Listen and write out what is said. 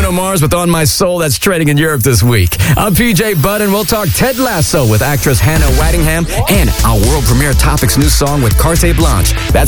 Bruno Mars with On My Soul. That's trending in Europe this week. I'm PJ Budd, and we'll talk Ted Lasso with actress Hannah Waddingham and our world premiere Topics new song with Carte Blanche. That's